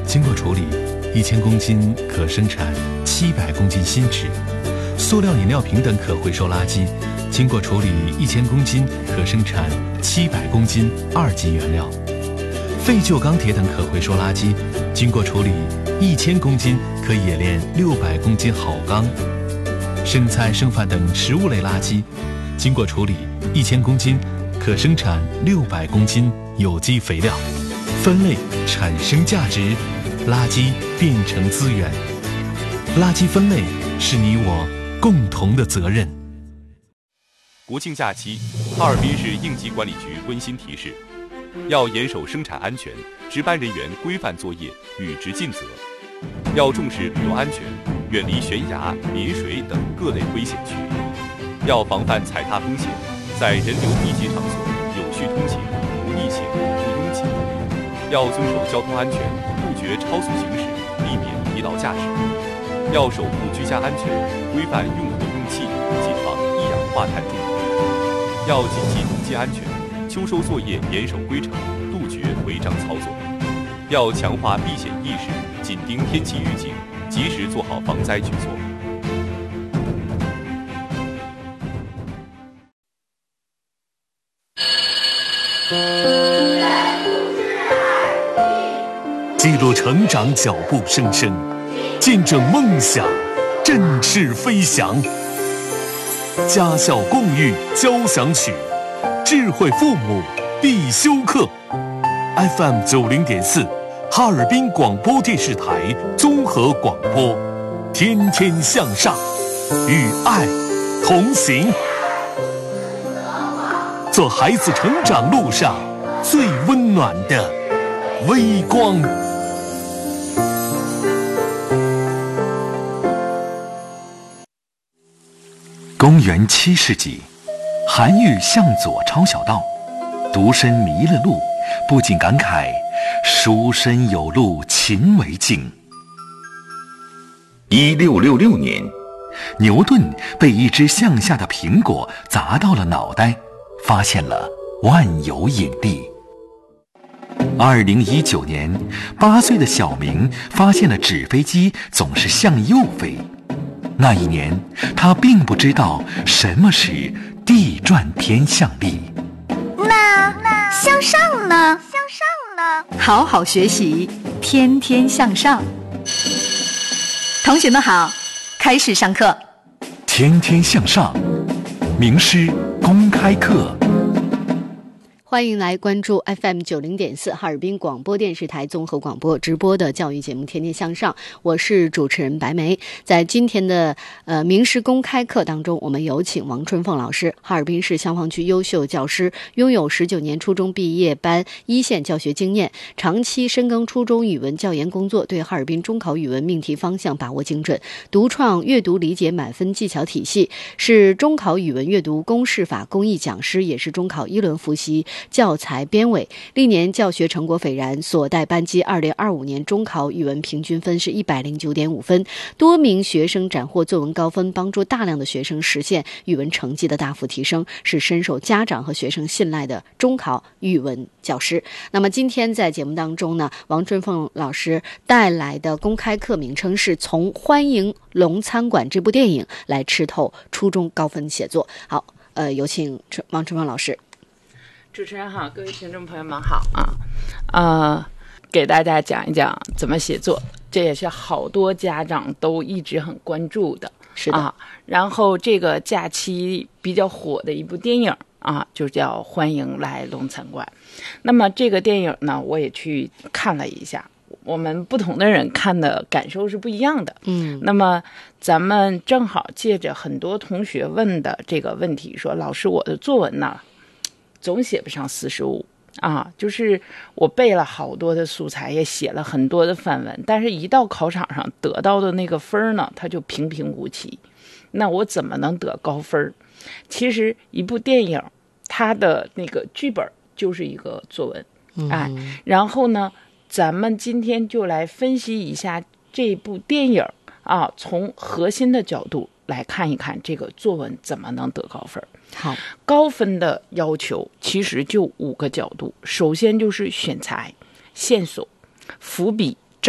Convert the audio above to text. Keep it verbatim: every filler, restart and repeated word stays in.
经过处理，一千公斤可生产七百公斤新纸；塑料饮料瓶等可回收垃圾，经过处理，一千公斤可生产七百公斤二级原料；废旧钢铁等可回收垃圾，经过处理，一千公斤可冶炼六百公斤好钢；生菜、剩饭等食物类垃圾，经过处理，一千公斤可生产六百公斤有机肥料。分类产生价值，垃圾变成资源。垃圾分类是你我共同的责任。 国庆假期，哈尔滨市应急管理局温馨提示：要严守生产安全，值班人员规范作业，履职尽责；要重视旅游安全，远离悬崖、临水等各类危险区；要防范踩踏风险，在人流密集场所有序通行，无逆行、不拥挤；要遵守交通安全，杜绝超速行驶，避免疲劳驾驶；要守护居家安全，规范用火用气，谨防一氧化碳中毒；要谨记农机安全，秋收作业严守规程，杜绝违章操作；要强化避险意识，紧盯天气预警，及时做好防灾举措。 记录成长脚步声声，见证梦想振翅飞翔。家校共育交响曲，智慧父母必修课。F M 九零点四，哈尔滨广播电视台综合广播，天天向上，与爱同行，做孩子成长路上最温暖的微光。公元七世纪，韩愈向左抄小道，独身迷了路，不禁感慨书生有路勤为径。 一六六六年， 牛顿被一只向下的苹果砸到了脑袋，发现了万有引力。二零一九年，八岁的小明发现了纸飞机总是向右飞。那一年，他并不知道什么是地转天向力。 那向上呢？向上呢？ 好好学习，天天向上。同学们好，开始上课。 天天向上，名师公开课。 欢迎来关注 F M 九零点四哈尔滨广播电视台综合广播直播的教育节目《天天向上》，我是主持人白梅。在今天的呃名师公开课当中，我们有请王春凤老师，哈尔滨市消防区优秀教师，拥有十九年初中毕业班一线教学经验，长期深耕初中语文教研工作，对哈尔滨中考语文命题方向把握精准，独创阅读理解满分技巧体系，是中考语文阅读公式法公益讲师，也是中考一轮复习教材编委，历年教学成果斐然，所带班级二零二五年中考语文平均分是一百零九点五分，多名学生斩获作文高分，帮助大量的学生实现语文成绩的大幅提升，是深受家长和学生信赖的中考语文教师。那么今天在节目当中呢，王春凤老师带来的公开课名称是从欢迎龙餐馆这部电影来吃透初中高分写作。好，呃，有请王春凤老师。 主持人好，各位听众朋友们好啊，呃，给大家讲一讲怎么写作，这也是好多家长都一直很关注的， 是的。 啊、然后这个假期比较火的一部电影啊，就叫《欢迎来龙餐馆》。那么这个电影呢，我也去看了一下，我们不同的人看的感受是不一样的。 嗯， 那么咱们正好借着很多同学问的这个问题，说老师，我的作文呢？总写不上四十五啊，就是我背了好多的素材，也写了很多的范文，但是一到考场上得到的那个分呢，它就平平无奇。那我怎么能得高分？其实一部电影，它的那个剧本就是一个作文，嗯、哎，然后呢，咱们今天就来分析一下这部电影啊，从核心的角度来看一看这个作文怎么能得高分。 好， 高分的要求其实就五个角度，首先就是选材、线索、伏笔、